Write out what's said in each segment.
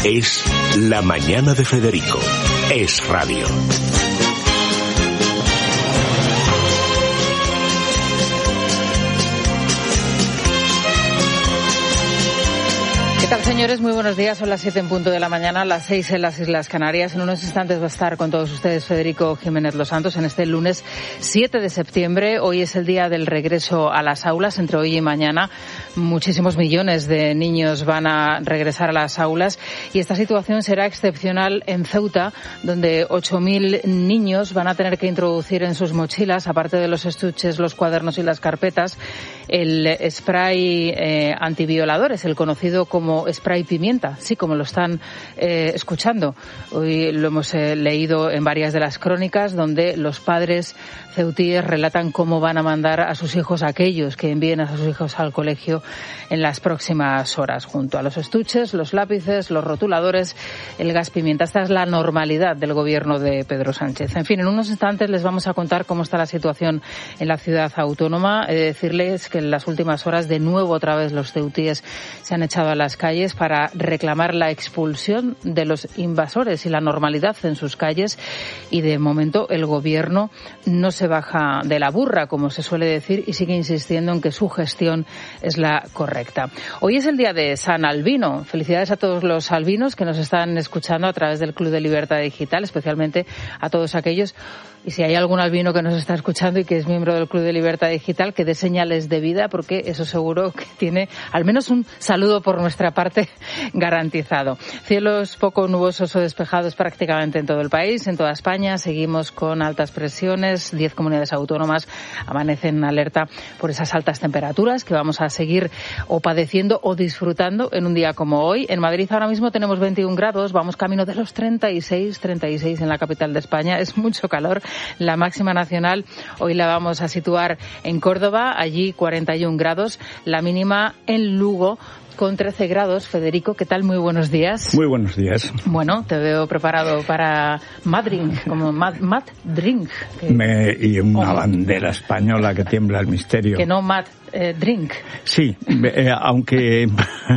Es La Mañana de Federico. Es radio. ¿Qué tal, señores? Muy buenos días. Son las 7 en punto de la mañana, las 6 en las Islas Canarias. En unos instantes va a estar con todos ustedes Federico Jiménez Los Santos en este lunes 7 de septiembre. Hoy es el día del regreso a las aulas. Entre hoy y mañana muchísimos millones de niños van a regresar a las aulas y esta situación será excepcional en Ceuta, donde 8.000 niños van a tener que introducir en sus mochilas, aparte de los estuches, los cuadernos y las carpetas, el spray antivioladores, el conocido como spray pimienta, sí, como lo están escuchando. Hoy lo hemos leído en varias de las crónicas donde los padres ceutíes relatan cómo van a mandar a sus hijos, a aquellos que envíen a sus hijos al colegio en las próximas horas, junto a los estuches, los lápices, los rotuladores, el gas pimienta. Esta es la normalidad del gobierno de Pedro Sánchez. En fin, en unos instantes les vamos a contar cómo está la situación en la ciudad autónoma. He de decirles que en las últimas horas, de nuevo, otra vez, los ceutíes se han echado a las calles para reclamar la expulsión de los invasores y la normalidad en sus calles, y de momento el gobierno no se baja de la burra, como se suele decir, y sigue insistiendo en que su gestión es la correcta. Hoy es el día de San Albino. Felicidades a todos los albinos que nos están escuchando a través del Club de Libertad Digital, especialmente a todos aquellos, y si hay algún albino que nos está escuchando y que es miembro del Club de Libertad Digital, que dé señales de vida, porque eso seguro que tiene al menos un saludo por nuestra parte garantizado. Cielos poco nubosos o despejados prácticamente en todo el país, en toda España. Seguimos con altas presiones. 10 comunidades autónomas amanecen en alerta por esas altas temperaturas que vamos a seguir o padeciendo o disfrutando en un día como hoy. En Madrid ahora mismo tenemos 21 grados, vamos camino de los 36 en la capital de España. Es mucho calor. La máxima nacional hoy la vamos a situar en Córdoba, allí 41 grados, la mínima en Lugo con 13 grados. Federico, ¿qué tal? Muy buenos días. Muy buenos días. Bueno, te veo preparado para Madrink, como Mad Drink. Y una bandera española que tiembla el misterio. Que no Mad Drink. Sí, aunque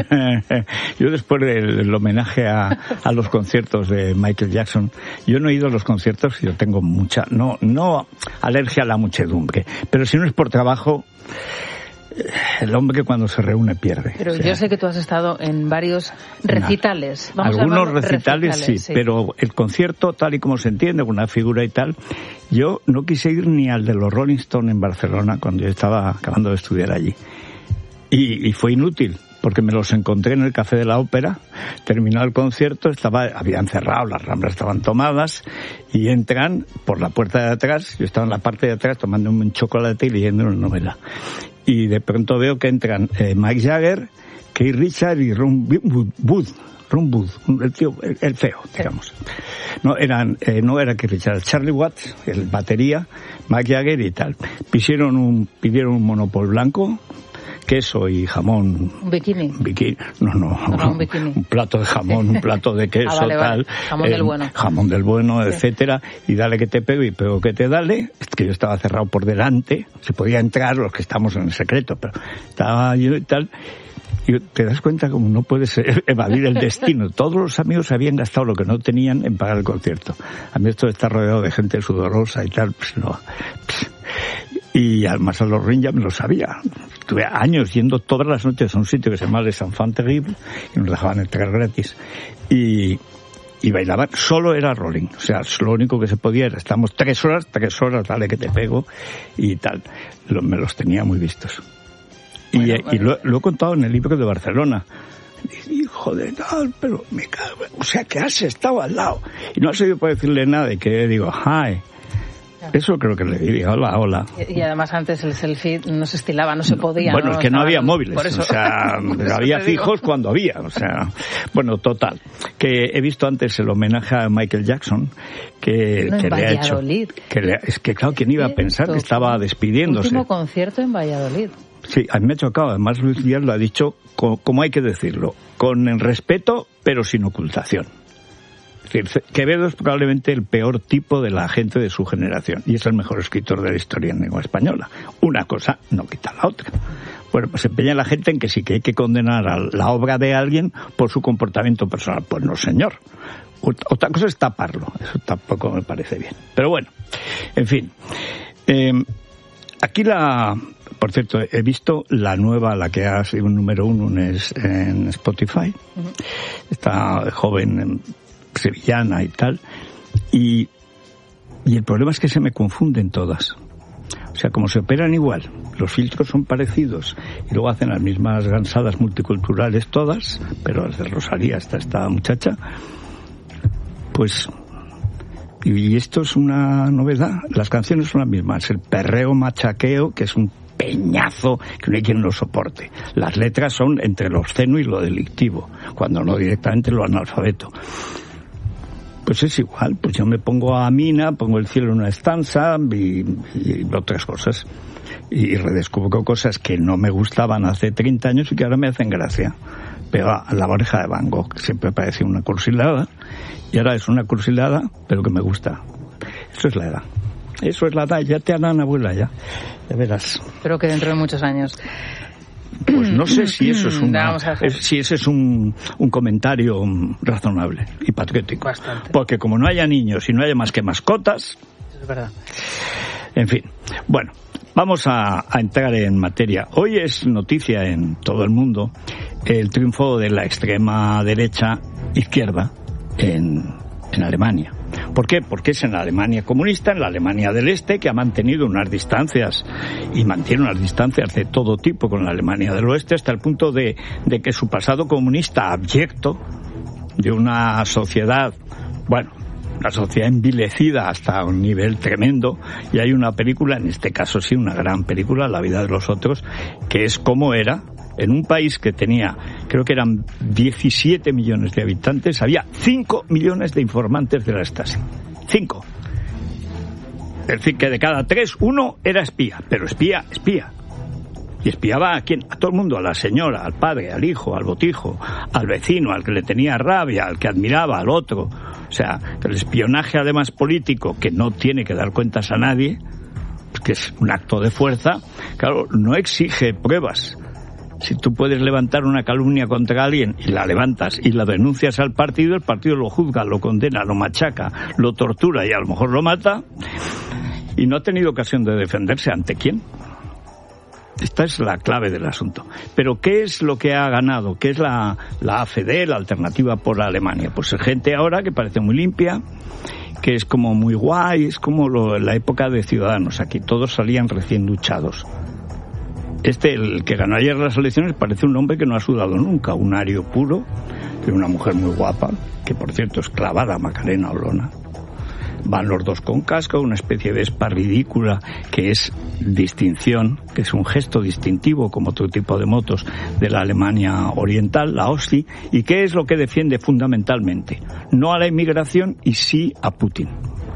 yo después del homenaje a los conciertos de Michael Jackson, yo no he ido a los conciertos, yo tengo mucha, no alergia a la muchedumbre, pero si no es por trabajo, el hombre que cuando se reúne pierde. Pero yo sé que tú has estado en varios recitales. Algunos recitales sí, pero el concierto, tal y como se entiende, con una figura y tal, yo no quise ir ni al de los Rolling Stones en Barcelona cuando yo estaba acabando de estudiar allí. Y fue inútil, porque me los encontré en el Café de la Ópera, terminó el concierto, habían cerrado, las Ramblas estaban tomadas, y entran por la puerta de atrás, yo estaba en la parte de atrás tomando un chocolate y leyendo una novela. Y de pronto veo que entran Mick Jagger, Keith Richards y Ron Wood, el tío, el feo, digamos. No era Keith Richards, Charlie Watts, el batería, Mick Jagger y tal. Pidieron un monopol blanco, queso y jamón. ¿Un bikini? No, un bikini. Un plato de jamón, un plato de queso, vale. tal. Jamón del bueno. Jamón del bueno, sí. Etcétera. Y dale que te pego y pego que te dale. Es que yo estaba cerrado por delante. Se podía entrar los que estamos en el secreto, pero estaba yo y tal. Y te das cuenta como no puedes evadir el destino. Todos los amigos habían gastado lo que no tenían en pagar el concierto. A mí esto de estar rodeado de gente sudorosa y tal, pues no. Y además a los Ring ya me lo sabía. Estuve años yendo todas las noches a un sitio que se llama Les Enfants Terribles y nos dejaban entrar gratis. Y bailaban, solo era Rolling. O sea, lo único que se podía era, estamos 3 horas, dale que te pego y tal. Me los tenía muy vistos. Bueno, y lo he contado en el libro de Barcelona. Hijo de tal, pero me cago. O sea, que has estado al lado. Y no has oído por decirle nada y que digo, hi. Eso creo que le diría, hola. Y además antes el selfie no se estilaba, no se podía. Bueno, es que no había móviles, por eso. O sea, había fijos cuando había, o sea, bueno, total. Que he visto antes el homenaje a Michael Jackson que le ha hecho. Es que claro, ¿quién iba a pensar que estaba despidiéndose? Último concierto en Valladolid. Sí, a mí me ha chocado. Además, Luis Díaz lo ha dicho como hay que decirlo, con el respeto, pero sin ocultación. Es decir, Quevedo es probablemente el peor tipo de la gente de su generación y es el mejor escritor de la historia en lengua española. Una cosa no quita la otra. Bueno, pues se empeña la gente en que sí que hay que condenar a la obra de alguien por su comportamiento personal. Pues no, señor. Otra cosa es taparlo. Eso tampoco me parece bien. Pero bueno, en fin. Aquí por cierto, he visto la nueva, la que ha sido un número 1 en Spotify. Uh-huh. Esta joven sevillana y tal. Y el problema es que se me confunden todas. O sea, como se operan igual, los filtros son parecidos y luego hacen las mismas gansadas multiculturales todas, pero las de Rosalía, esta muchacha, pues... Y esto es una novedad. Las canciones son las mismas. El perreo machaqueo, que es un peñazo que no hay quien lo soporte. Las letras son entre lo obsceno y lo delictivo, cuando no directamente lo analfabeto. Pues es igual, pues yo me pongo a Mina, pongo el cielo en una estanza y otras cosas. Y redescubro cosas que no me gustaban hace 30 años y que ahora me hacen gracia. Pero a La oreja de Van Gogh, que siempre parecía una cursilada, y ahora es una cursilada, pero que me gusta. Eso es la edad. Eso es la edad, ya te harán abuela, ya verás. Espero que dentro de muchos años. Pues no sé si eso es un comentario razonable y patriótico. Bastante. Porque como no haya niños y no haya más que mascotas... Eso es verdad. En fin, bueno, vamos a entrar en materia. Hoy es noticia en todo el mundo el triunfo de la extrema derecha izquierda en Alemania. ¿Por qué? Porque es en la Alemania comunista, en la Alemania del Este, que ha mantenido unas distancias y mantiene unas distancias de todo tipo con la Alemania del Oeste, hasta el punto de que su pasado comunista abyecto, de una sociedad, bueno, una sociedad envilecida hasta un nivel tremendo, y hay una película, en este caso sí, una gran película, La vida de los otros, que es cómo era. En un país que tenía, creo que eran 17 millones de habitantes, había 5 millones de informantes de la Stasi. 5. Es decir, que de cada 3, 1 era espía. Pero espía. Y espiaba a quién, a todo el mundo, a la señora, al padre, al hijo, al botijo, al vecino, al que le tenía rabia, al que admiraba, al otro. O sea, el espionaje además político, que no tiene que dar cuentas a nadie, que es un acto de fuerza, claro, no exige pruebas. Si tú puedes levantar una calumnia contra alguien y la levantas y la denuncias al partido, el partido lo juzga, lo condena, lo machaca, lo tortura y a lo mejor lo mata, y no ha tenido ocasión de defenderse. ¿Ante quién? Esta es la clave del asunto. Pero ¿qué es lo que ha ganado? ¿Qué es la AfD, la Alternativa por Alemania? Pues gente ahora que parece muy limpia, que es como muy guay, es como la época de Ciudadanos. Aquí todos salían recién duchados. El que ganó ayer las elecciones, parece un hombre que no ha sudado nunca, un ario puro, de una mujer muy guapa, que por cierto es clavada a Macarena Olona. Van los dos con casco, una especie de espa ridícula, que es distinción, que es un gesto distintivo, como otro tipo de motos, de la Alemania oriental, la Osti. ¿Y qué es lo que defiende fundamentalmente? No a la inmigración y sí a Putin.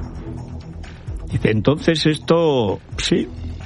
Dice, entonces esto, sí.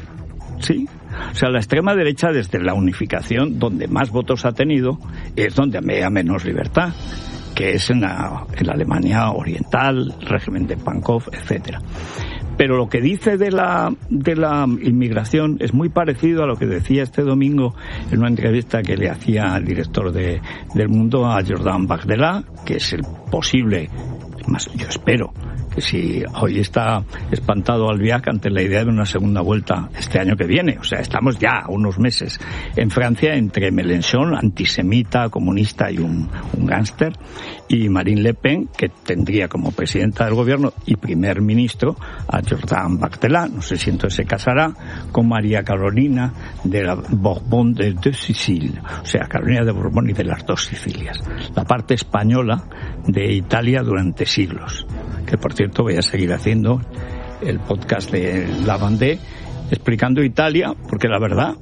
O sea, la extrema derecha, desde la unificación, donde más votos ha tenido, es donde ha menos libertad, que es en la Alemania oriental, el régimen de Pankov, etcétera. Pero lo que dice de la inmigración es muy parecido a lo que decía este domingo en una entrevista que le hacía el director del Mundo a Jordan Bardella, que es el posible, más yo espero, que si hoy está espantado Albiac ante la idea de una segunda vuelta este año que viene, o sea, estamos ya a unos meses en Francia entre Mélenchon, antisemita, comunista y un gángster, y Marine Le Pen, que tendría como presidenta del gobierno y primer ministro a Jordan Bardella. No sé si entonces se casará con María Carolina de la Borbón de deux Sicilies, o sea, Carolina de Borbón y de las dos Sicilias, la parte española de Italia durante siglos, que por cierto voy a seguir haciendo el podcast de La Vendée explicando Italia, porque la verdad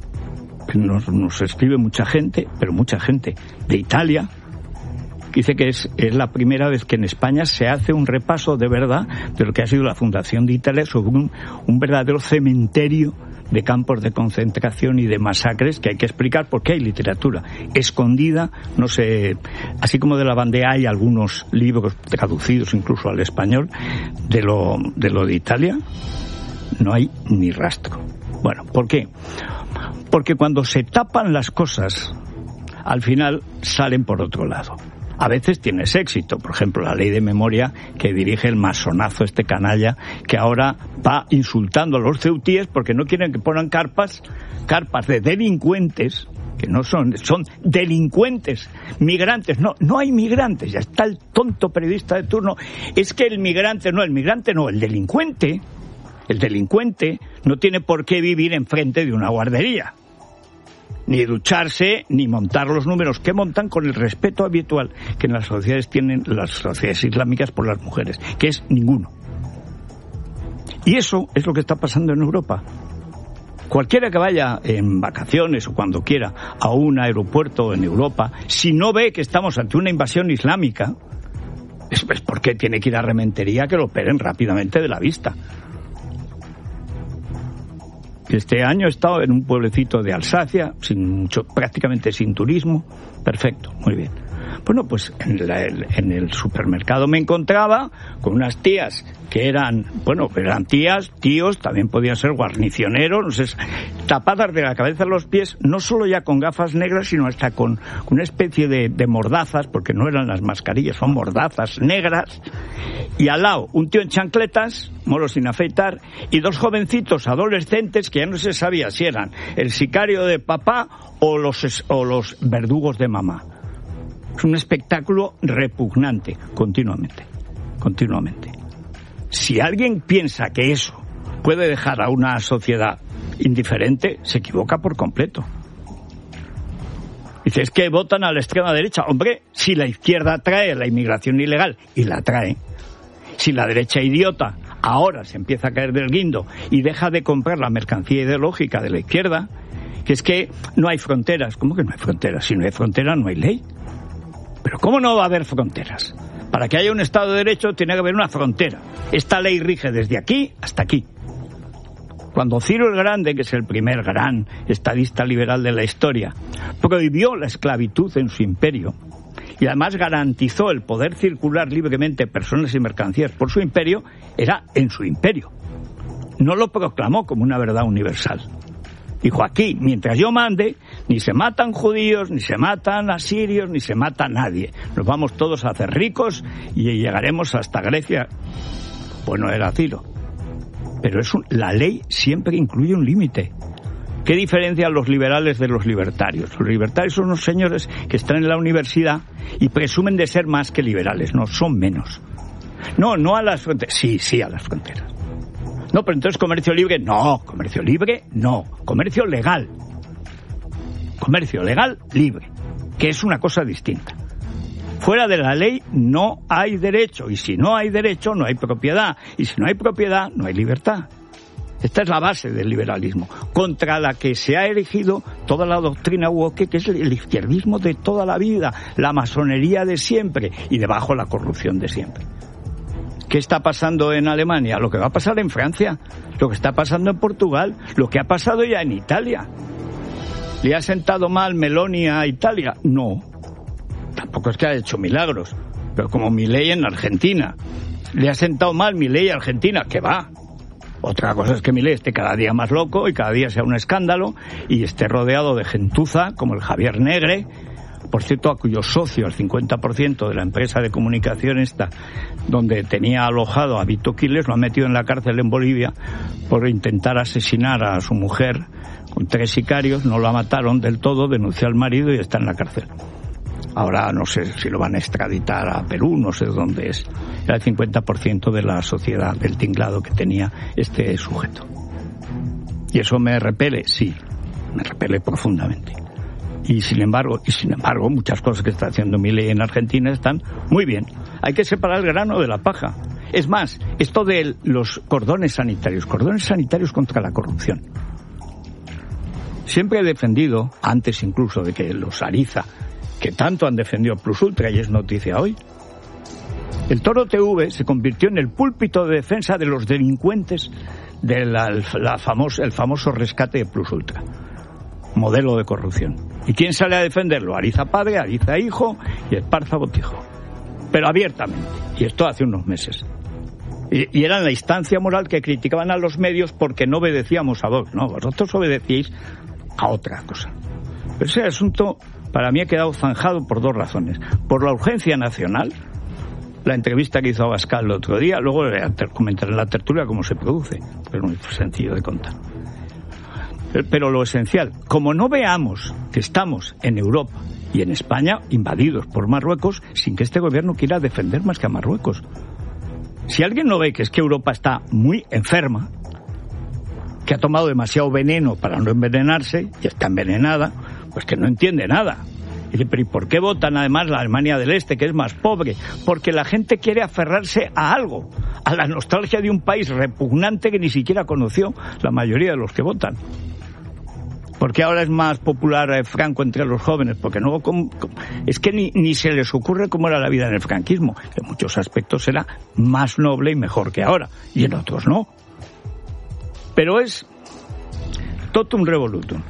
nos escribe mucha gente, pero mucha gente de Italia, que dice que es la primera vez que en España se hace un repaso de verdad de lo que ha sido la fundación de Italia sobre un verdadero cementerio de campos de concentración y de masacres que hay que explicar porque hay literatura escondida, no sé, así como de la bandera hay algunos libros traducidos incluso al español de lo de Italia, no hay ni rastro. Bueno, ¿por qué? Porque cuando se tapan las cosas, al final salen por otro lado. A veces tienes éxito, por ejemplo, la ley de memoria que dirige el masonazo este canalla, que ahora va insultando a los ceutíes porque no quieren que pongan carpas de delincuentes, que no son delincuentes, migrantes, no hay migrantes, ya está el tonto periodista de turno, es que el migrante no, el delincuente no tiene por qué vivir enfrente de una guardería. Ni ducharse, ni montar los números que montan con el respeto habitual que en las sociedades tienen las sociedades islámicas por las mujeres, que es ninguno. Y eso es lo que está pasando en Europa. Cualquiera que vaya en vacaciones o cuando quiera a un aeropuerto en Europa, si no ve que estamos ante una invasión islámica, es porque tiene que ir a Rementería que lo operen rápidamente de la vista. Este año he estado en un pueblecito de Alsacia, prácticamente sin turismo. Perfecto, muy bien. Bueno, pues en el supermercado me encontraba con unas tías que eran tías, tíos, también podían ser guarnicioneros, no sé, tapadas de la cabeza a los pies, no solo ya con gafas negras, sino hasta con una especie de mordazas, porque no eran las mascarillas, son mordazas negras, y al lado un tío en chancletas, molo sin afeitar, y dos jovencitos adolescentes que ya no se sabía si eran el sicario de papá o los verdugos de mamá. Es un espectáculo repugnante, continuamente. Si alguien piensa que eso puede dejar a una sociedad indiferente, se equivoca por completo. Dice, es que votan a la extrema derecha. Hombre, si la izquierda trae la inmigración ilegal, y la trae, si la derecha idiota ahora se empieza a caer del guindo y deja de comprar la mercancía ideológica de la izquierda, que es que no hay fronteras. ¿Cómo que no hay fronteras? Si no hay fronteras, no hay ley. Pero ¿cómo no va a haber fronteras? Para que haya un Estado de Derecho tiene que haber una frontera. Esta ley rige desde aquí hasta aquí. Cuando Ciro el Grande, que es el primer gran estadista liberal de la historia, prohibió la esclavitud en su imperio y además garantizó el poder circular libremente personas y mercancías por su imperio, era en su imperio. No lo proclamó como una verdad universal. Dijo, aquí, mientras yo mande, ni se matan judíos, ni se matan asirios, ni se mata a nadie. Nos vamos todos a hacer ricos y llegaremos hasta Grecia. Bueno, era Ciro. Pero la ley siempre incluye un límite. ¿Qué diferencian los liberales de los libertarios? Los libertarios son unos señores que están en la universidad y presumen de ser más que liberales. No, son menos. No a las fronteras. Sí a las fronteras. No, pero entonces comercio libre, no. Comercio libre, no. Comercio legal. Comercio legal, libre. Que es una cosa distinta. Fuera de la ley no hay derecho. Y si no hay derecho, no hay propiedad. Y si no hay propiedad, no hay libertad. Esta es la base del liberalismo. Contra la que se ha erigido toda la doctrina woke, que es el izquierdismo de toda la vida. La masonería de siempre. Y debajo la corrupción de siempre. ¿Qué está pasando en Alemania? Lo que va a pasar en Francia, lo que está pasando en Portugal, lo que ha pasado ya en Italia. ¿Le ha sentado mal Meloni a Italia? No. Tampoco es que haya hecho milagros. Pero como Milei en Argentina. ¿Le ha sentado mal Milei a Argentina? ¿Qué va? Otra cosa es que Milei esté cada día más loco y cada día sea un escándalo y esté rodeado de gentuza como el Javier Negre, por cierto, a cuyo socio, el 50% de la empresa de comunicación esta, donde tenía alojado a Vito Quiles, lo ha metido en la cárcel en Bolivia por intentar asesinar a su mujer con 3 sicarios, no la mataron del todo, denunció al marido y está en la cárcel. Ahora no sé si lo van a extraditar a Perú, no sé dónde es. Era el 50% de la sociedad, del tinglado que tenía este sujeto. ¿Y eso me repele? Sí, me repele profundamente. Y sin embargo, muchas cosas que está haciendo Milei en Argentina están muy bien. Hay que separar el grano de la paja. Es más, esto de los cordones sanitarios contra la corrupción. Siempre he defendido, antes incluso de que los Ariza, que tanto han defendido Plus Ultra y es noticia hoy, el Toro TV se convirtió en el púlpito de defensa de los delincuentes el famoso rescate de Plus Ultra. Modelo de corrupción. ¿Y quién sale a defenderlo? Ariza padre, Ariza hijo y Esparza botijo. Pero abiertamente. Y esto hace unos meses. Y eran la instancia moral que criticaban a los medios porque no obedecíamos a Vox. No, vosotros obedecíais a otra cosa. Pero ese asunto para mí ha quedado zanjado por dos razones. Por la urgencia nacional, la entrevista que hizo Abascal el otro día, luego comentaré en la tertulia cómo se produce, pero es muy sencillo de contar. Pero lo esencial, como no veamos que estamos en Europa y en España invadidos por Marruecos, sin que este gobierno quiera defender más que a Marruecos. Si alguien no ve que es que Europa está muy enferma, que ha tomado demasiado veneno para no envenenarse y está envenenada, pues que no entiende nada. Y dice, pero ¿y por qué votan además la Alemania del Este, que es más pobre? Porque la gente quiere aferrarse a algo, a la nostalgia de un país repugnante que ni siquiera conoció la mayoría de los que votan. Porque ahora es más popular Franco entre los jóvenes, porque no es que ni se les ocurre cómo era la vida en el franquismo. En muchos aspectos era más noble y mejor que ahora, y en otros no. Pero es totum revolutum.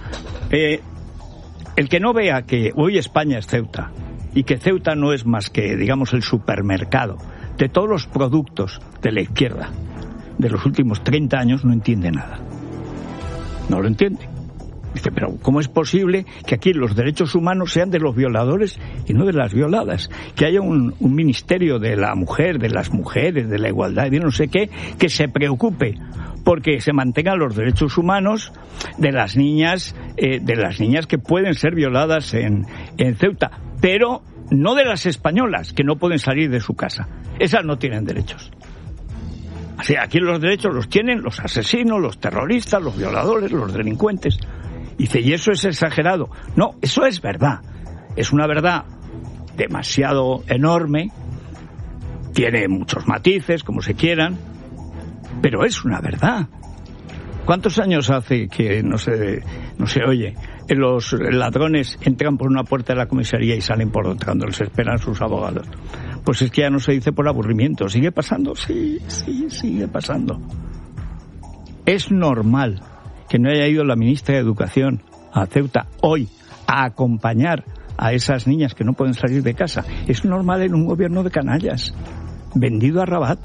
El que no vea que hoy España es Ceuta, y que Ceuta no es más que, digamos, el supermercado de todos los productos de la izquierda de los últimos 30 años, no entiende nada. No lo entiende. Dice, pero ¿cómo es posible que aquí los derechos humanos sean de los violadores y no de las violadas? Que haya un ministerio de la mujer, de las mujeres, de la igualdad, de no sé qué, que se preocupe porque se mantengan los derechos humanos de las niñas que pueden ser violadas en Ceuta, pero no de las españolas, que no pueden salir de su casa. Esas no tienen derechos. Así, aquí los derechos los tienen los asesinos, los terroristas, los violadores, los delincuentes. Dice, ¿y eso es exagerado? No, eso es verdad. Es una verdad demasiado enorme, tiene muchos matices, como se quieran, pero es una verdad. ¿Cuántos años hace que no se oye? Los ladrones entran por una puerta de la comisaría y salen por otra cuando les esperan sus abogados. Pues es que ya no se dice por aburrimiento. ¿Sigue pasando? Sí, sigue pasando. Es normal que no haya ido la ministra de Educación a Ceuta hoy a acompañar a esas niñas que no pueden salir de casa. Es normal en un gobierno de canallas, vendido a Rabat.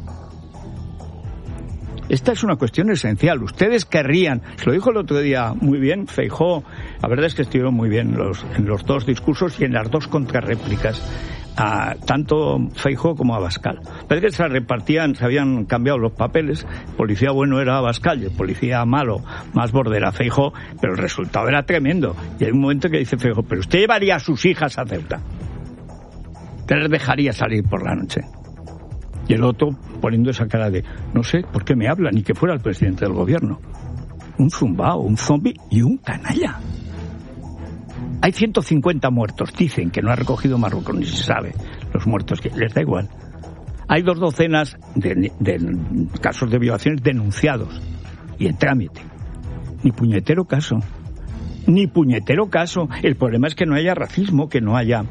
Esta es una cuestión esencial. Ustedes querrían, se lo dijo el otro día muy bien Feijóo, la verdad es que estuvieron muy bien en los dos discursos y en las dos contrarréplicas, tanto Feijóo como Abascal. Parece que se repartían, se habían cambiado los papeles. El policía bueno era Abascal y el policía malo, más borde, era Feijóo, pero el resultado era tremendo. Y hay un momento que dice Feijóo, pero usted llevaría a sus hijas a Ceuta, ¿te les dejaría salir por la noche? Y el otro poniendo esa cara de, no sé por qué me habla, ni que fuera el presidente del gobierno. Un zumbao, un zombi y un canalla. Hay 150 muertos, dicen, que no ha recogido Marruecos, ni se sabe los muertos, que les da igual. Hay 2 docenas de casos de violaciones denunciados y en trámite. Ni puñetero caso. Ni puñetero caso. El problema es que no haya racismo, que no haya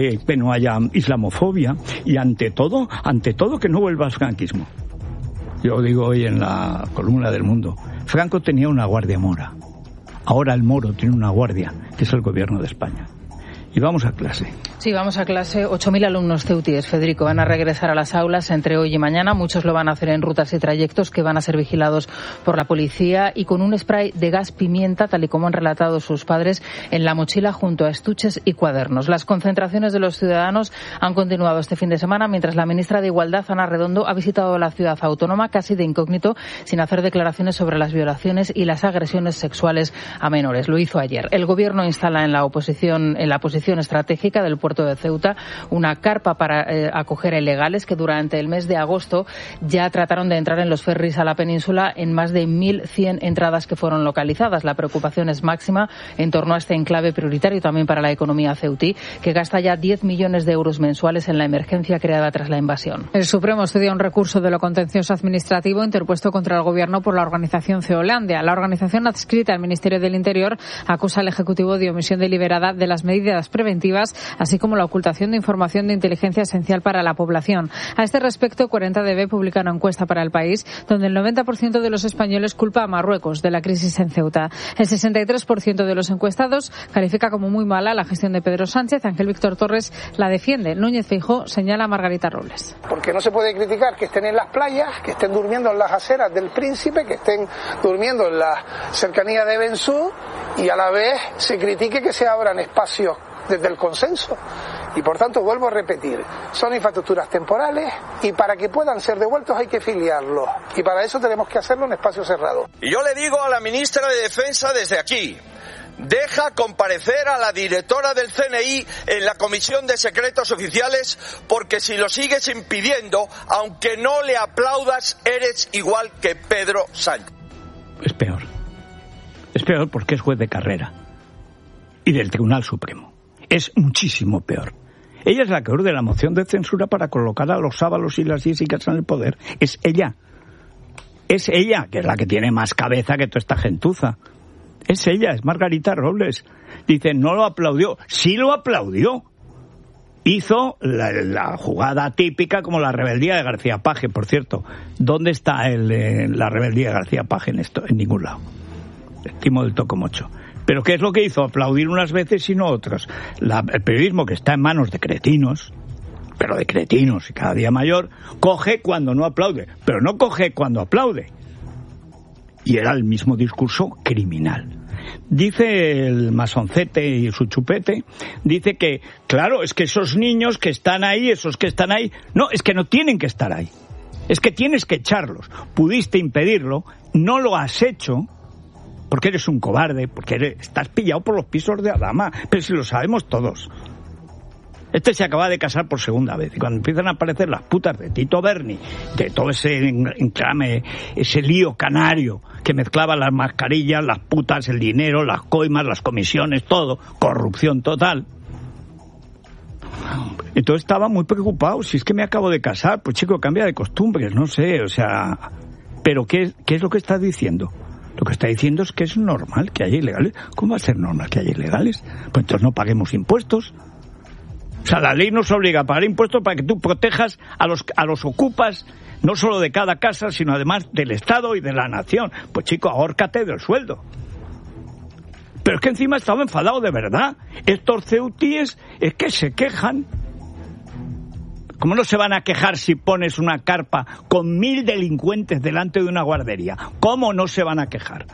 islamofobia y ante todo que no vuelva al franquismo. Yo digo hoy en la columna del Mundo, Franco tenía una guardia mora. Ahora el moro tiene una guardia, que es el gobierno de España. Y vamos a clase. Sí, vamos a clase. 8.000 alumnos ceutíes, Federico, van a regresar a las aulas entre hoy y mañana. Muchos lo van a hacer en rutas y trayectos que van a ser vigilados por la policía y con un spray de gas pimienta, tal y como han relatado sus padres, en la mochila junto a estuches y cuadernos. Las concentraciones de los ciudadanos han continuado este fin de semana, mientras la ministra de Igualdad, Ana Redondo, ha visitado la ciudad autónoma casi de incógnito, sin hacer declaraciones sobre las violaciones y las agresiones sexuales a menores. Lo hizo ayer. El gobierno instala en la posición estratégica del puerto de Ceuta una carpa para acoger a ilegales que durante el mes de agosto ya trataron de entrar en los ferries a la península en más de 1.100 entradas que fueron localizadas. La preocupación es máxima en torno a este enclave prioritario también para la economía ceutí, que gasta ya 10 millones de euros mensuales en la emergencia creada tras la invasión. El Supremo estudia un recurso de lo contencioso administrativo interpuesto contra el gobierno por la organización Ceolandia. La organización adscrita al Ministerio del Interior acusa al Ejecutivo de omisión deliberada de las medidas preventivas, así como la ocultación de información de inteligencia esencial para la población. A este respecto, 40DB publica una encuesta para El País donde el 90% de los españoles culpa a Marruecos de la crisis en Ceuta. El 63% de los encuestados califica como muy mala la gestión de Pedro Sánchez. Ángel Víctor Torres la defiende. Núñez Feijóo señala a Margarita Robles. Porque no se puede criticar que estén en las playas, que estén durmiendo en las aceras del Príncipe, que estén durmiendo en la cercanía de Bensú, y a la vez se critique que se abran espacios desde el consenso. Y por tanto, vuelvo a repetir, son infraestructuras temporales y para que puedan ser devueltos hay que filiarlos. Y para eso tenemos que hacerlo en espacio cerrado. Y yo le digo a la ministra de Defensa desde aquí: deja comparecer a la directora del CNI en la Comisión de Secretos Oficiales, porque si lo sigues impidiendo, aunque no le aplaudas, eres igual que Pedro Sánchez. Es peor. Es peor porque es juez de carrera y del Tribunal Supremo. Es muchísimo peor. Ella es la que ordena la moción de censura para colocar a los Ábalos y las Jessicas en el poder. Es ella. Es ella, que es la que tiene más cabeza que toda esta gentuza. Es ella, es Margarita Robles. Dice, no lo aplaudió. Sí lo aplaudió. Hizo la jugada típica como la rebeldía de García Paje, por cierto. ¿Dónde está la rebeldía de García Paje en esto? En ningún lado. El timo del tocomocho. ¿Pero qué es lo que hizo? Aplaudir unas veces y no otras. El periodismo, que está en manos de cretinos, pero de cretinos y cada día mayor, coge cuando no aplaude, pero no coge cuando aplaude. Y era el mismo discurso criminal. Dice el masoncete y su chupete, dice que, claro, es que esos niños que están ahí, no, es que no tienen que estar ahí. Es que tienes que echarlos. Pudiste impedirlo, no lo has hecho, porque eres un cobarde, porque estás pillado por los pisos de Adama, pero si lo sabemos todos. Este se acaba de casar por segunda vez, y cuando empiezan a aparecer las putas de Tito Berni, de todo ese enclame, ese lío canario, que mezclaba las mascarillas, las putas, el dinero, las coimas, las comisiones, todo, corrupción total. Entonces estaba muy preocupado, si es que me acabo de casar, pues chico, cambia de costumbres, no sé, o sea... Pero ¿qué es lo que está diciendo? Lo que está diciendo es que es normal que haya ilegales. ¿Cómo va a ser normal que haya ilegales? Pues entonces no paguemos impuestos. O sea, la ley nos obliga a pagar impuestos para que tú protejas a los ocupas, no solo de cada casa, sino además del Estado y de la nación. Pues chico, ahórcate del sueldo. Pero es que encima estaba enfadado de verdad. Estos ceutíes es que se quejan. ¿Cómo no se van a quejar si pones una carpa con 1000 delincuentes delante de una guardería? ¿Cómo no se van a quejar?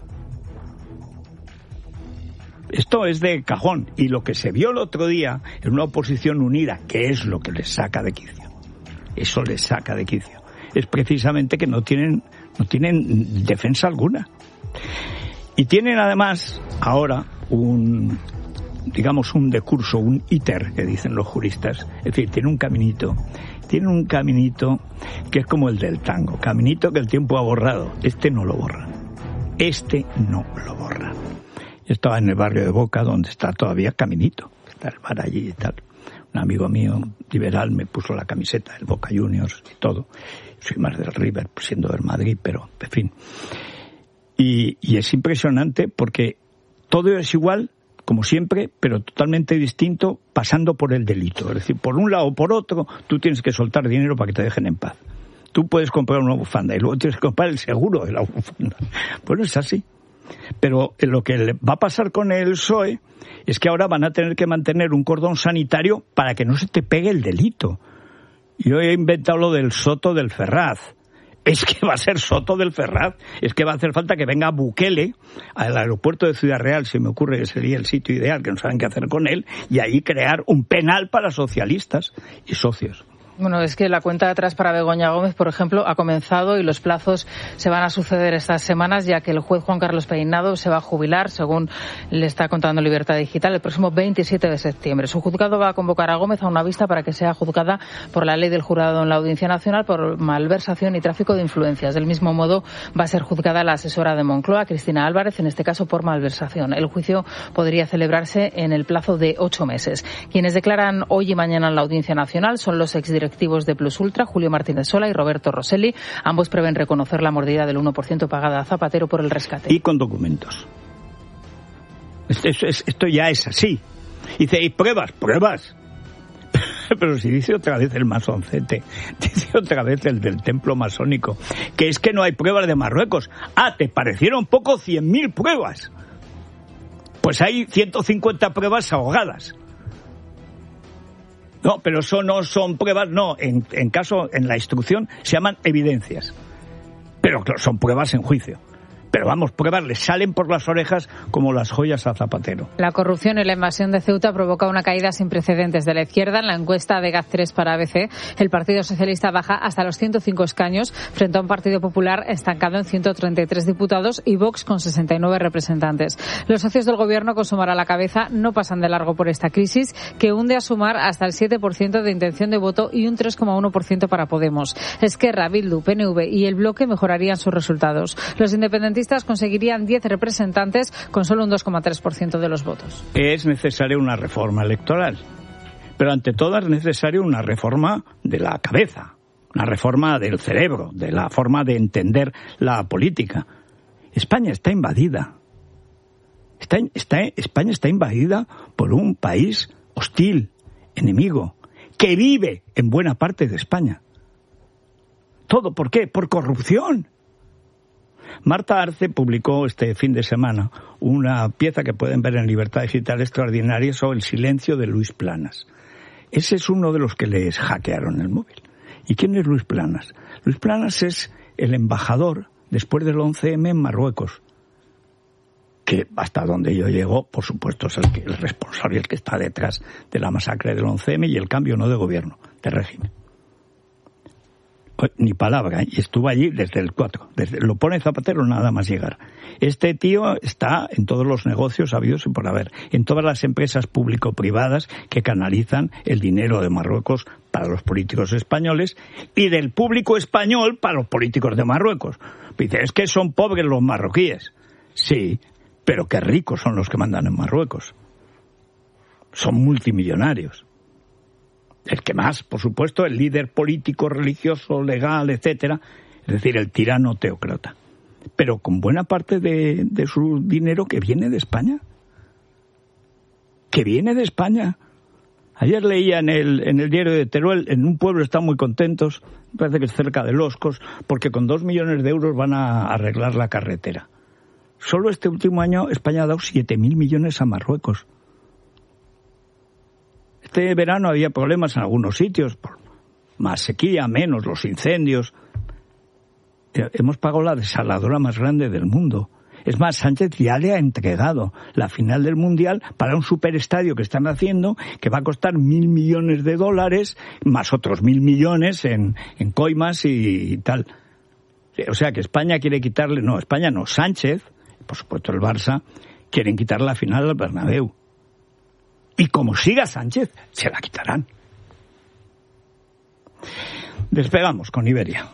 Esto es de cajón. Y lo que se vio el otro día en una oposición unida, que es lo que les saca de quicio, eso les saca de quicio, es precisamente que no tienen defensa alguna. Y tienen además ahora un decurso, un íter, que dicen los juristas. Es decir, tiene un caminito que es como el del tango, caminito que el tiempo ha borrado. Este no lo borran. Yo estaba en el barrio de Boca, donde está todavía Caminito, está el bar allí y tal. Un amigo mío, liberal, me puso la camiseta del Boca Juniors y todo. Soy más del River, siendo del Madrid, pero, en fin. Y es impresionante porque todo es igual, como siempre, pero totalmente distinto, pasando por el delito. Es decir, por un lado o por otro, tú tienes que soltar dinero para que te dejen en paz. Tú puedes comprar una bufanda y luego tienes que comprar el seguro de la bufanda. Bueno, es así. Pero lo que va a pasar con el PSOE es que ahora van a tener que mantener un cordón sanitario para que no se te pegue el delito. Yo he inventado lo del Soto del Ferraz. Es que va a ser Soto del Ferraz. Es que va a hacer falta que venga Bukele al aeropuerto de Ciudad Real, se me ocurre que sería el sitio ideal, que no saben qué hacer con él, y ahí crear un penal para socialistas y socios. Bueno, es que la cuenta de atrás para Begoña Gómez, por ejemplo, ha comenzado y los plazos se van a suceder estas semanas, ya que el juez Juan Carlos Peinado se va a jubilar, según le está contando Libertad Digital, el próximo 27 de septiembre. Su juzgado va a convocar a Gómez a una vista para que sea juzgada por la ley del jurado en la Audiencia Nacional por malversación y tráfico de influencias. Del mismo modo, va a ser juzgada la asesora de Moncloa, Cristina Álvarez, en este caso por malversación. El juicio podría celebrarse en el plazo de 8 meses. Quienes declaran hoy y mañana en la Audiencia Nacional son los exdirectivos de Plus Ultra, Julio Martínez Sola y Roberto Rosselli. Ambos prevén reconocer la mordida del 1% pagada a Zapatero por el rescate. Y con documentos. Esto ya es así. Dice, ¿y pruebas? Pruebas. Pero si dice otra vez el masoncete, dice otra vez el del templo masónico, que es que no hay pruebas de Marruecos. ¿Te parecieron poco 100.000 pruebas? Pues hay 150 pruebas ahogadas. No, pero eso no son pruebas, no. En la instrucción se llaman evidencias. Pero son pruebas en juicio. Pero vamos, pruebas le salen por las orejas como las joyas a Zapatero. La corrupción y la invasión de Ceuta provoca una caída sin precedentes de la izquierda. En la encuesta de GAZ3 para ABC, el Partido Socialista baja hasta los 105 escaños frente a un Partido Popular estancado en 133 diputados y Vox con 69 representantes. Los socios del Gobierno, con Sumar a la cabeza, no pasan de largo por esta crisis, que hunde a Sumar hasta el 7% de intención de voto y un 3,1% para Podemos. Esquerra, Bildu, PNV y el Bloque mejorarían sus resultados. Los independentistas conseguirían 10 representantes con solo un 2,3% de los votos. Es necesaria una reforma electoral, pero ante todo es necesaria una reforma de la cabeza, una reforma del cerebro, de la forma de entender la política. España está invadida. España está invadida por un país hostil, enemigo, que vive en buena parte de España. ¿Todo por qué? Por corrupción. Marta Arce publicó este fin de semana una pieza que pueden ver en Libertad Digital extraordinaria sobre el silencio de Luis Planas. Ese es uno de los que les hackearon el móvil. ¿Y quién es Luis Planas? Luis Planas es el embajador, después del 11M, en Marruecos, que hasta donde yo llego, por supuesto, es el responsable y el que está detrás de la masacre del 11M y el cambio no de gobierno, de régimen. Ni palabra, y estuvo allí desde el 4. Lo pone Zapatero nada más llegar. Este tío está en todos los negocios habidos y por haber, en todas las empresas público-privadas que canalizan el dinero de Marruecos para los políticos españoles y del público español para los políticos de Marruecos. Dice, es que son pobres los marroquíes. Sí, pero qué ricos son los que mandan en Marruecos. Son multimillonarios. El que más, por supuesto, el líder político, religioso, legal, etcétera, es decir, el tirano teócrata. Pero con buena parte de su dinero que viene de España. Que viene de España. Ayer leía en el diario de Teruel, en un pueblo están muy contentos, me parece que es cerca de Loscos, porque con 2 millones de euros van a arreglar la carretera. Solo este último año España ha dado 7.000 millones a Marruecos. Este verano había problemas en algunos sitios, por más sequía, menos los incendios. Hemos pagado la desaladora más grande del mundo. Es más, Sánchez ya le ha entregado la final del Mundial para un superestadio que están haciendo, que va a costar $1.000 millones, más otros 1.000 millones en coimas y tal. O sea que España quiere quitarle, no, España no, Sánchez, por supuesto el Barça, quieren quitarle la final al Bernabéu. Y como siga Sánchez, se la quitarán. Despegamos con Iberia.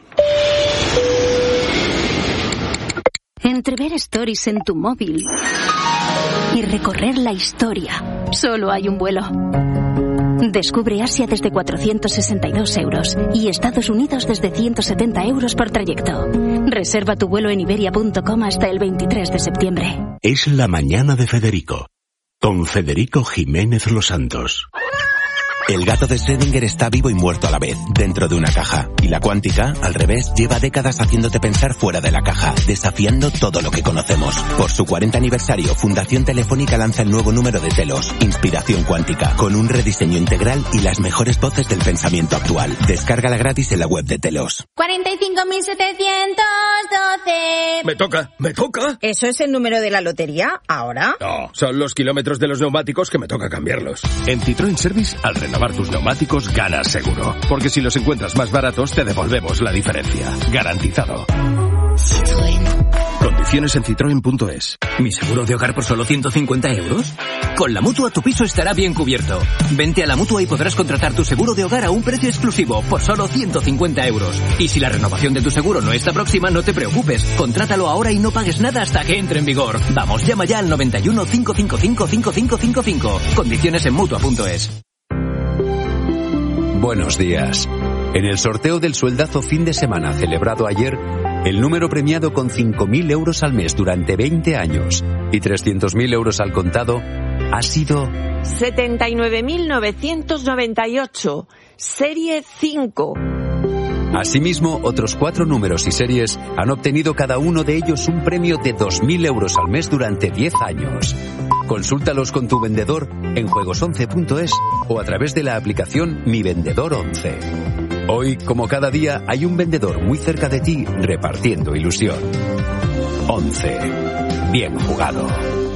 Entre ver stories en tu móvil y recorrer la historia, solo hay un vuelo. Descubre Asia desde 462 euros y Estados Unidos desde 170 euros por trayecto. Reserva tu vuelo en iberia.com hasta el 23 de septiembre. Es la mañana de Federico, con Federico Jiménez Los Santos. El gato de Schrödinger está vivo y muerto a la vez, dentro de una caja. Y la cuántica, al revés, lleva décadas haciéndote pensar fuera de la caja, desafiando todo lo que conocemos. Por su 40 aniversario, Fundación Telefónica lanza el nuevo número de Telos, Inspiración Cuántica, con un rediseño integral y las mejores voces del pensamiento actual. Descárgala gratis en la web de Telos. 45.712. Me toca. ¿Eso es el número de la lotería? ¿Ahora? No, son los kilómetros de los neumáticos que me toca cambiarlos. En Citroën Service, al renovar tus neumáticos, ganas seguro. Porque si los encuentras más baratos, te devolvemos la diferencia. Garantizado. Citroën. Condiciones en citroen.es. ¿Mi seguro de hogar por solo 150 euros? Con la Mutua tu piso estará bien cubierto. Vente a la Mutua y podrás contratar tu seguro de hogar a un precio exclusivo por solo 150 euros. Y si la renovación de tu seguro no está próxima, no te preocupes. Contrátalo ahora y no pagues nada hasta que entre en vigor. Vamos, llama ya al 91 555 5555. Condiciones en Mutua.es. Buenos días. En el sorteo del sueldazo fin de semana celebrado ayer, el número premiado con 5.000 euros al mes durante 20 años y 300.000 euros al contado ha sido 79.998, serie 5. Asimismo, otros 4 números y series han obtenido cada uno de ellos un premio de 2.000 euros al mes durante 10 años. Consúltalos con tu vendedor en juegos11.es o a través de la aplicación Mi Vendedor 11. Hoy, como cada día, hay un vendedor muy cerca de ti repartiendo ilusión. 11. Bien jugado.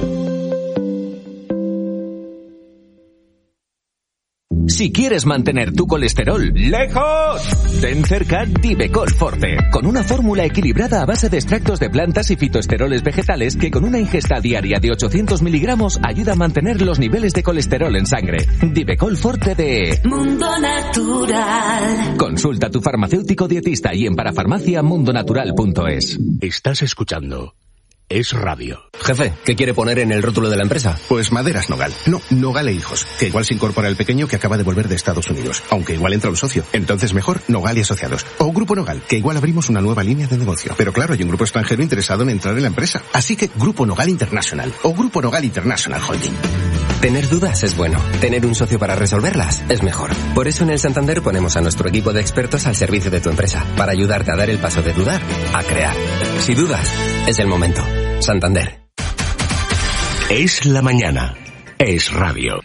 Si quieres mantener tu colesterol lejos, ten cerca Divecol Forte, con una fórmula equilibrada a base de extractos de plantas y fitoesteroles vegetales que con una ingesta diaria de 800 miligramos ayuda a mantener los niveles de colesterol en sangre. Divecol Forte de Mundo Natural. Consulta a tu farmacéutico dietista y en parafarmaciamundonatural.es. Estás escuchando Es Radio. Jefe, ¿qué quiere poner en el rótulo de la empresa? Pues Maderas Nogal. No, Nogal e Hijos. Que igual se incorpora el pequeño que acaba de volver de Estados Unidos. Aunque igual entra un socio. Entonces mejor Nogal y Asociados. O Grupo Nogal, que igual abrimos una nueva línea de negocio. Pero claro, hay un grupo extranjero interesado en entrar en la empresa. Así que Grupo Nogal International. O Grupo Nogal International Holding. Tener dudas es bueno. Tener un socio para resolverlas es mejor. Por eso en el Santander ponemos a nuestro equipo de expertos al servicio de tu empresa. Para ayudarte a dar el paso de dudar a crear. Si dudas, es el momento. Santander. Es la mañana. Es Radio.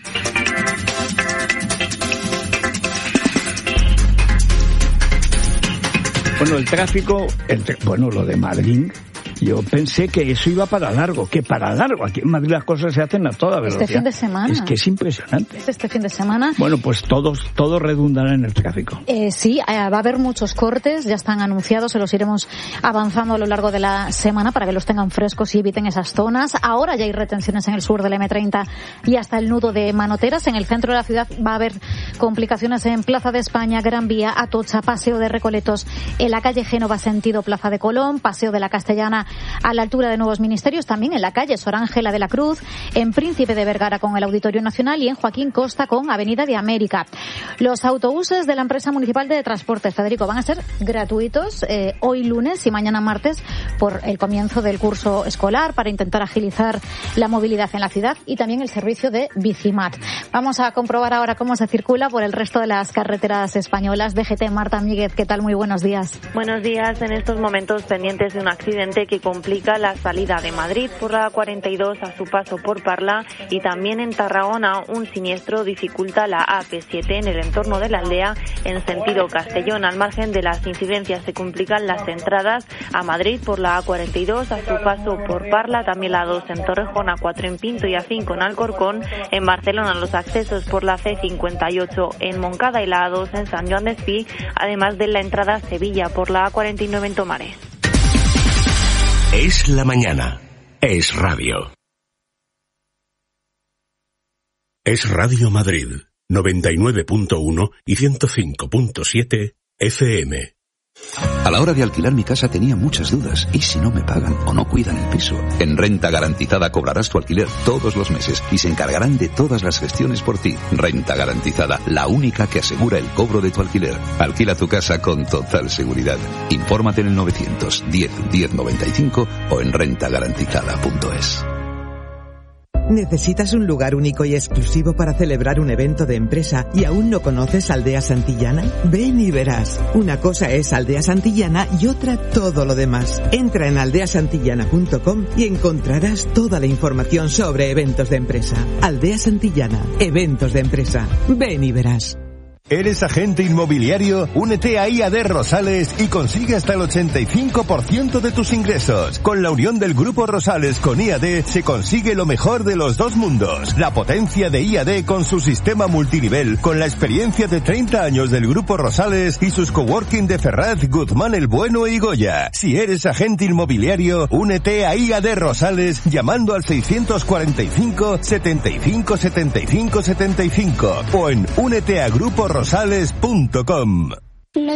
Bueno, el tráfico, lo de Madrid, yo pensé que eso iba para largo, Aquí en Madrid las cosas se hacen a toda velocidad. Este fin de semana. Es que es impresionante. Este fin de semana. Bueno, pues todos redundará en el tráfico. Sí, va a haber muchos cortes, ya están anunciados, se los iremos avanzando a lo largo de la semana para que los tengan frescos y eviten esas zonas. Ahora ya hay retenciones en el sur del M30 y hasta el nudo de Manoteras. En el centro de la ciudad va a haber complicaciones en Plaza de España, Gran Vía, Atocha, Paseo de Recoletos, en la calle Génova sentido Plaza de Colón, Paseo de la Castellana a la altura de Nuevos Ministerios, también en la calle Sor Ángela de la Cruz, en Príncipe de Vergara con el Auditorio Nacional y en Joaquín Costa con Avenida de América. Los autobuses de la empresa municipal de transportes, Federico, van a ser gratuitos hoy lunes y mañana martes por el comienzo del curso escolar para intentar agilizar la movilidad en la ciudad y también el servicio de Bicimat. Vamos a comprobar ahora cómo se circula por el resto de las carreteras españolas. DGT, Marta Míguez, ¿qué tal? Muy buenos días. Buenos días. En estos momentos pendientes de un accidente que complica la salida de Madrid por la 42 a su paso por Parla y también en Tarragona un siniestro dificulta la AP7 en el entorno de la aldea en sentido Castellón. Al margen de las incidencias se complican las entradas a Madrid por la A42 a su paso por Parla, también la A2 en Torrejón, A4 en Pinto y A5 en Alcorcón. En Barcelona los accesos por la C58 en Moncada y la A2 en San Joan d'Espí, además de la entrada a Sevilla por la A49 en Tomares. Es la mañana. Es Radio. Es Radio Madrid, 99.1 y 105.7 FM. A la hora de alquilar mi casa tenía muchas dudas. ¿Y si no me pagan o no cuidan el piso? En Renta Garantizada cobrarás tu alquiler todos los meses y se encargarán de todas las gestiones por ti. Renta Garantizada, la única que asegura el cobro de tu alquiler. Alquila tu casa con total seguridad. Infórmate en el 910 1095 o en rentagarantizada.es. ¿Necesitas un lugar único y exclusivo para celebrar un evento de empresa y aún no conoces Aldea Santillana? Ven y verás. Una cosa es Aldea Santillana y otra todo lo demás. Entra en aldeasantillana.com y encontrarás toda la información sobre eventos de empresa. Aldea Santillana, eventos de empresa. Ven y verás. ¿Eres agente inmobiliario? Únete a IAD Rosales y consigue hasta el 85% de tus ingresos. Con la unión del Grupo Rosales con IAD se consigue lo mejor de los dos mundos. La potencia de IAD con su sistema multinivel, con la experiencia de 30 años del Grupo Rosales y sus coworking de Ferraz, Guzmán el Bueno y Goya. Si eres agente inmobiliario, únete a IAD Rosales llamando al 645 75 75 75 o en úneteaGrupoRosales.com.